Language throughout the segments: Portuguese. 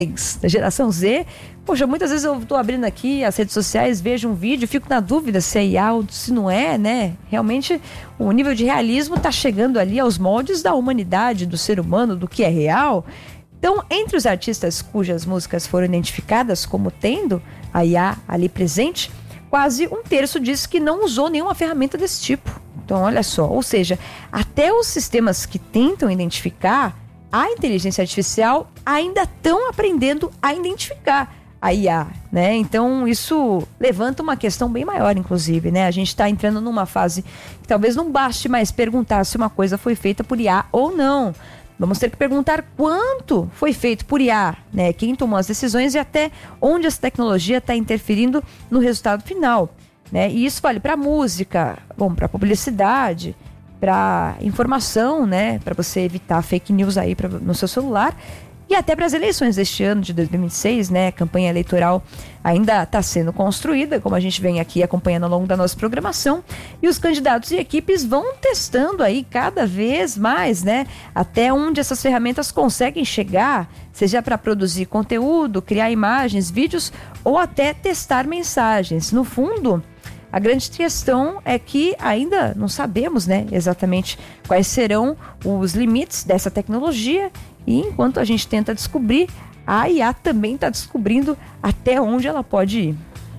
da geração Z, poxa, muitas vezes eu tô abrindo aqui as redes sociais, vejo um vídeo, fico na dúvida se é IA ou se não é, né? Realmente o nível de realismo tá chegando ali aos moldes da humanidade, do ser humano, do que é real. Então, entre os artistas cujas músicas foram identificadas como tendo a IA ali presente, quase um terço disse que não usou nenhuma ferramenta desse tipo. Então, olha só, ou seja, até os sistemas que tentam identificar a inteligência artificial ainda estão aprendendo a identificar a IA, né? Então isso levanta uma questão bem maior, inclusive, né? A gente está entrando numa fase que talvez não baste mais perguntar se uma coisa foi feita por IA ou não. Vamos ter que perguntar quanto foi feito por IA, né? Quem tomou as decisões e até onde essa tecnologia está interferindo no resultado final, né? E isso vale para música, para publicidade, para informação, né, para você evitar fake news aí no seu celular, e até para as eleições deste ano de 2026, né, a campanha eleitoral ainda está sendo construída, como a gente vem aqui acompanhando ao longo da nossa programação, e os candidatos e equipes vão testando aí cada vez mais, né, até onde essas ferramentas conseguem chegar, seja para produzir conteúdo, criar imagens, vídeos ou até testar mensagens. No fundo, a grande questão é que ainda não sabemos, né, exatamente quais serão os limites dessa tecnologia, e enquanto a gente tenta descobrir, a IA também está descobrindo até onde ela pode ir.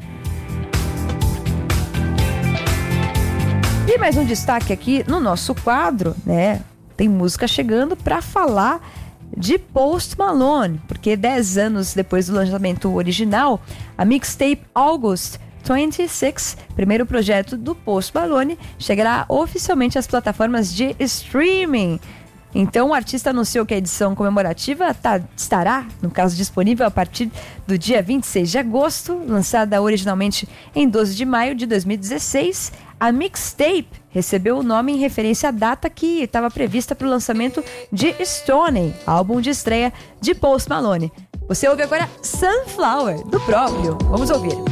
E mais um destaque aqui no nosso quadro, né? Tem música chegando para falar de Post Malone, porque 10 anos depois do lançamento original, a mixtape August 26, primeiro projeto do Post Malone, chegará oficialmente às plataformas de streaming. Então o artista anunciou que a edição comemorativa estará, no caso, disponível a partir do dia 26 de agosto, lançada originalmente em 12 de maio de 2016. A mixtape recebeu o nome em referência à data que estava prevista para o lançamento de Stoney, álbum de estreia de Post Malone. Você ouve agora Sunflower, do próprio. Vamos ouvir.